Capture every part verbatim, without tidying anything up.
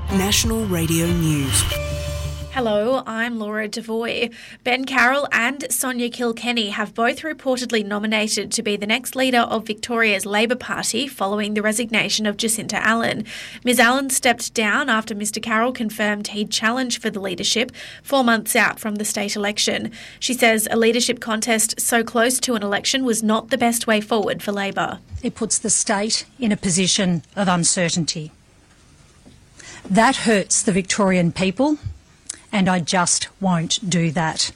National Radio News. Hello, I'm Laura Devoy. Ben Carroll and Sonia Kilkenny have both reportedly nominated to be the next leader of Victoria's Labor Party following the resignation of Jacinta Allen. Miz Allen stepped down after Mr Carroll confirmed he'd challenge for the leadership four months out from the state election. She says a leadership contest so close to an election was not the best way forward for Labor. It puts the state in a position of uncertainty. That hurts the Victorian people, and I just won't do that.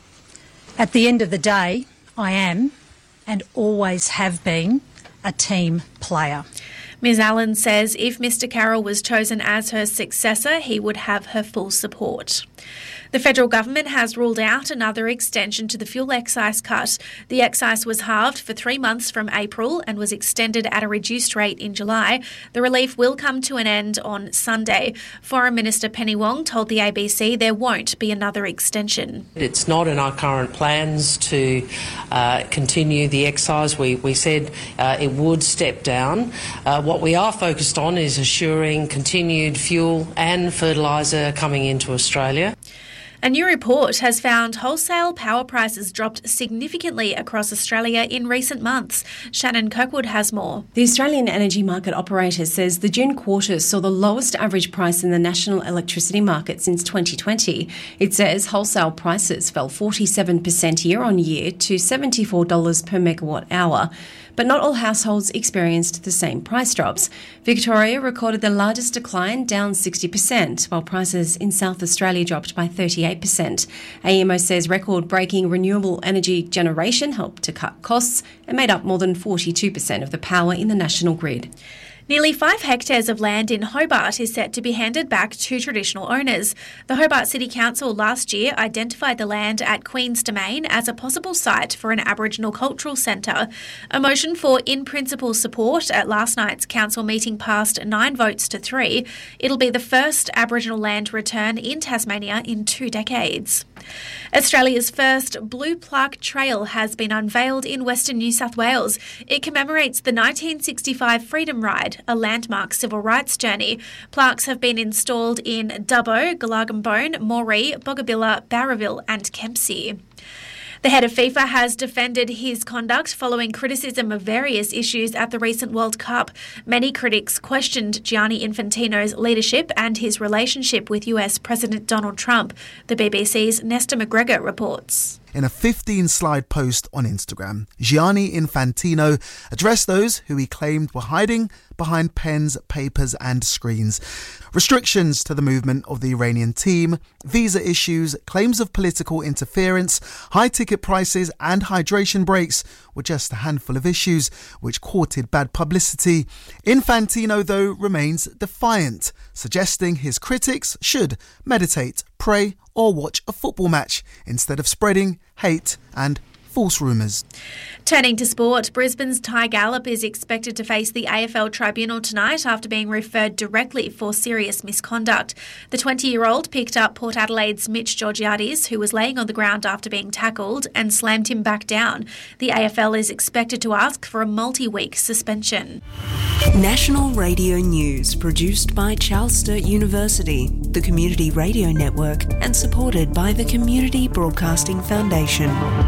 At the end of the day, I am, and always have been, a team player. Miz Allen says if Mr Carroll was chosen as her successor, he would have her full support. The federal government has ruled out another extension to the fuel excise cut. The excise was halved for three months from April and was extended at a reduced rate in July. The relief will come to an end on Sunday. Foreign Minister Penny Wong told the A B C there won't be another extension. It's not in our current plans to uh, continue the excise. We, we said uh, it would step down. Uh, what we are focused on is assuring continued fuel and fertiliser coming into Australia. A new report has found wholesale power prices dropped significantly across Australia in recent months. Shannon Kirkwood has more. The Australian Energy Market Operator says the June quarter saw the lowest average price in the national electricity market since twenty twenty. It says wholesale prices fell forty-seven percent year on year to seventy-four dollars per megawatt hour. But not all households experienced the same price drops. Victoria recorded the largest decline, down sixty percent, while prices in South Australia dropped by thirty-eight percent. A E M O says record-breaking renewable energy generation helped to cut costs and made up more than forty-two percent of the power in the national grid. Nearly five hectares of land in Hobart is set to be handed back to traditional owners. The Hobart City Council last year identified the land at Queen's Domain as a possible site for an Aboriginal cultural centre. A motion for in-principle support at last night's council meeting passed nine votes to three. It'll be the first Aboriginal land return in Tasmania in two decades. Australia's first Blue Plaque Trail has been unveiled in Western New South Wales. It commemorates the nineteen sixty-five Freedom Ride, a landmark civil rights journey. Plaques have been installed in Dubbo, Gallargambone, Moree, Bogabilla, Barraville and Kempsey. The head of FIFA has defended his conduct following criticism of various issues at the recent World Cup. Many critics questioned Gianni Infantino's leadership and his relationship with U S President Donald Trump. The B B C's Nesta McGregor reports. In a fifteen-slide post on Instagram, Gianni Infantino addressed those who he claimed were hiding behind pens, papers and screens. Restrictions to the movement of the Iranian team, visa issues, claims of political interference, high ticket prices and hydration breaks were just a handful of issues which courted bad publicity. Infantino, though, remains defiant, suggesting his critics should meditate, pray or watch a football match instead of spreading hate and false rumours. Turning to sport, Brisbane's Ty Gallop is expected to face the A F L tribunal tonight after being referred directly for serious misconduct. The twenty-year-old picked up Port Adelaide's Mitch Georgiades, who was laying on the ground after being tackled, and slammed him back down. The A F L is expected to ask for a multi-week suspension. National Radio News, produced by Charles Sturt University, the Community Radio Network, and supported by the Community Broadcasting Foundation.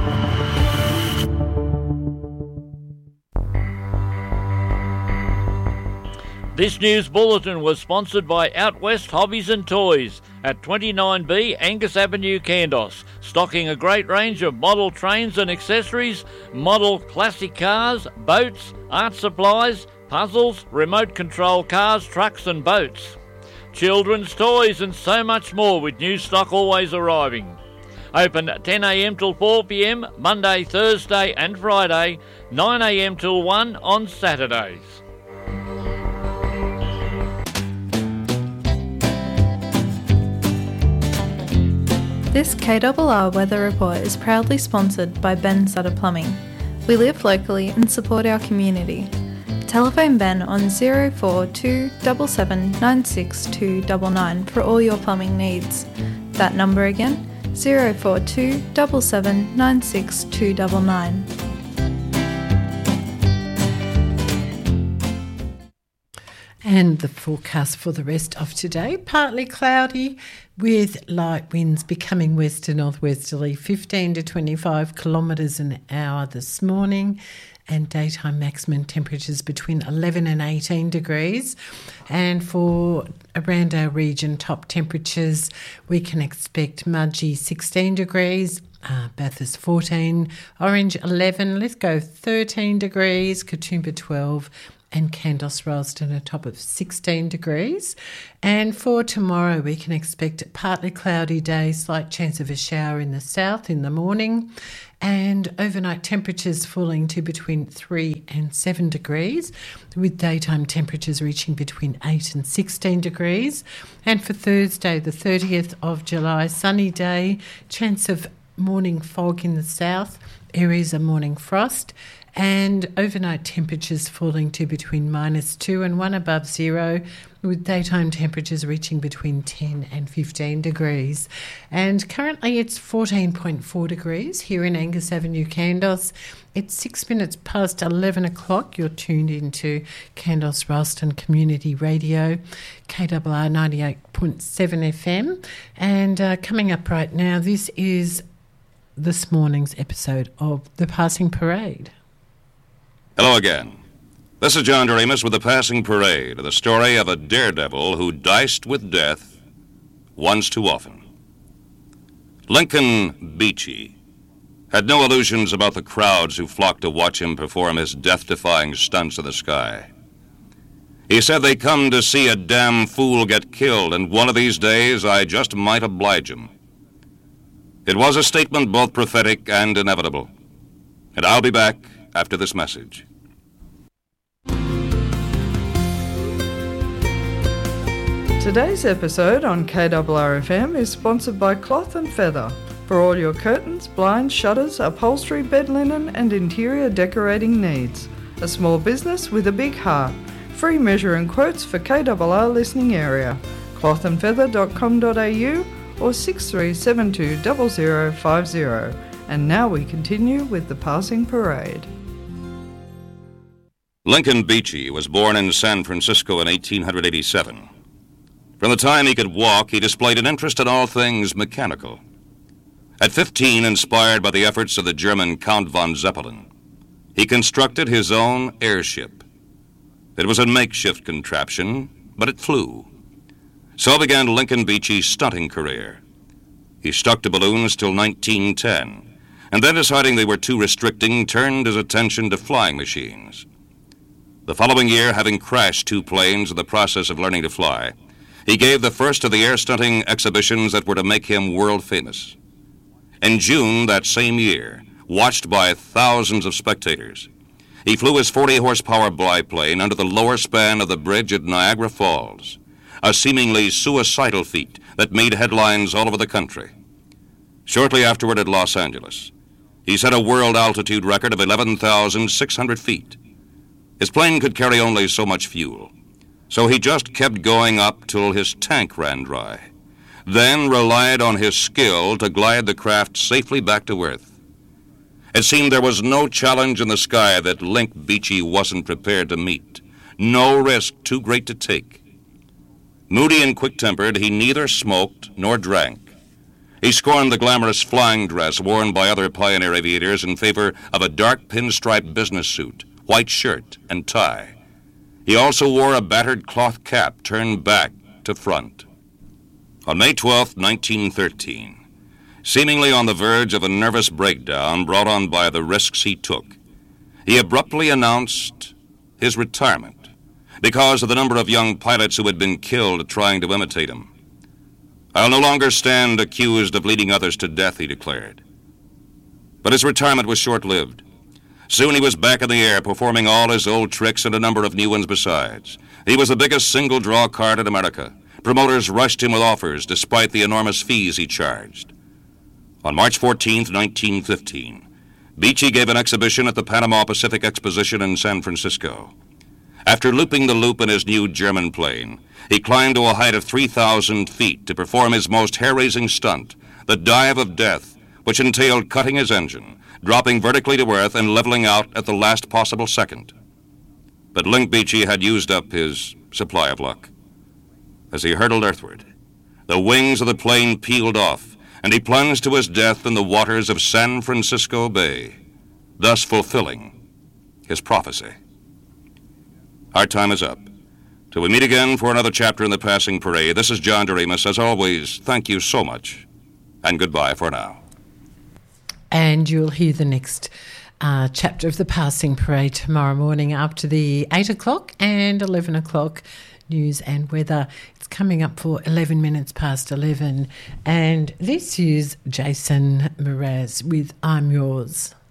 This news bulletin was sponsored by Out West Hobbies and Toys at twenty-nine B Angus Avenue, Kandos, stocking a great range of model trains and accessories, model classic cars, boats, art supplies, puzzles, remote control cars, trucks and boats, children's toys and so much more, with new stock always arriving. Open ten a m till four p m Monday, Thursday and Friday, nine a m till one on Saturdays. This K R R Weather Report is proudly sponsored by Ben Sutter Plumbing. We live locally and support our community. Telephone Ben on zero four two seven seven nine six two nine nine for all your plumbing needs. That number again, zero four two seven seven nine six two nine nine. And the forecast for the rest of today, partly cloudy with light winds becoming west to northwesterly, fifteen to twenty-five kilometres an hour this morning, and daytime maximum temperatures between eleven and eighteen degrees. And for around our region, top temperatures, we can expect Mudgee sixteen degrees, uh, Bathurst fourteen, Orange eleven, Lithgow thirteen degrees, Katoomba twelve, and Kandos Ralston a top of sixteen degrees. And for tomorrow, we can expect a partly cloudy day, slight chance of a shower in the south in the morning, and overnight temperatures falling to between three and seven degrees, with daytime temperatures reaching between eight and sixteen degrees. And for Thursday, the thirtieth of July, sunny day, chance of morning fog in the south, areas of morning frost, and overnight temperatures falling to between minus two and one above zero, with daytime temperatures reaching between ten and fifteen degrees. And currently it's fourteen point four degrees here in Angus Avenue, Kandos. It's six minutes past eleven o'clock. You're tuned into Kandos Ralston Community Radio, K R R ninety-eight point seven F M. And uh, coming up right now, this is this morning's episode of The Passing Parade. Hello again. This is John Doremus with The Passing Parade, the story of a daredevil who diced with death once too often. Lincoln Beachey had no illusions about the crowds who flocked to watch him perform his death-defying stunts in the sky. He said they come to see a damn fool get killed, and one of these days I just might oblige him. It was a statement both prophetic and inevitable. And I'll be back after this message. Today's episode on K R R F M is sponsored by Cloth and Feather for all your curtains, blinds, shutters, upholstery, bed linen and interior decorating needs. A small business with a big heart. Free measure and quotes for K R R listening area. cloth and feather dot com dot a u or six three seven two zero zero five zero. And now we continue with The Passing Parade. Lincoln Beachey was born in San Francisco in eighteen eighty-seven. From the time he could walk, he displayed an interest in all things mechanical. At fifteen, inspired by the efforts of the German Count von Zeppelin, he constructed his own airship. It was a makeshift contraption, but it flew. So began Lincoln Beachey's stunting career. He stuck to balloons till nineteen ten, and then, deciding they were too restricting, turned his attention to flying machines. The following year, having crashed two planes in the process of learning to fly, he gave the first of the air stunting exhibitions that were to make him world famous. In June that same year, watched by thousands of spectators, he flew his forty horsepower biplane under the lower span of the bridge at Niagara Falls, a seemingly suicidal feat that made headlines all over the country. Shortly afterward at Los Angeles, he set a world altitude record of eleven thousand six hundred feet. His plane could carry only so much fuel, so he just kept going up till his tank ran dry, then relied on his skill to glide the craft safely back to Earth. It seemed there was no challenge in the sky that Link Beachey wasn't prepared to meet, no risk too great to take. Moody and quick-tempered, he neither smoked nor drank. He scorned the glamorous flying dress worn by other pioneer aviators in favor of a dark pinstripe business suit, white shirt, and tie. He also wore a battered cloth cap turned back to front. On May twelfth, nineteen thirteen, seemingly on the verge of a nervous breakdown brought on by the risks he took, he abruptly announced his retirement because of the number of young pilots who had been killed trying to imitate him. "I'll no longer stand accused of leading others to death," he declared. But his retirement was short-lived. Soon he was back in the air, performing all his old tricks and a number of new ones besides. He was the biggest single-draw card in America. Promoters rushed him with offers despite the enormous fees he charged. On March fourteenth, nineteen fifteen, Beachey gave an exhibition at the Panama Pacific Exposition in San Francisco. After looping the loop in his new German plane, he climbed to a height of three thousand feet to perform his most hair-raising stunt, the dive of death, which entailed cutting his engine, dropping vertically to earth and leveling out at the last possible second. But Link Beachey had used up his supply of luck. As he hurtled earthward, the wings of the plane peeled off, and he plunged to his death in the waters of San Francisco Bay, thus fulfilling his prophecy. Our time is up. Till we meet again for another chapter in the Passing Parade, this is John Doremus. As always, thank you so much, and goodbye for now. And you'll hear the next uh, chapter of the Passing Parade tomorrow morning after the eight o'clock and eleven o'clock news and weather. It's coming up for eleven minutes past eleven. And this is Jason Mraz with I'm Yours.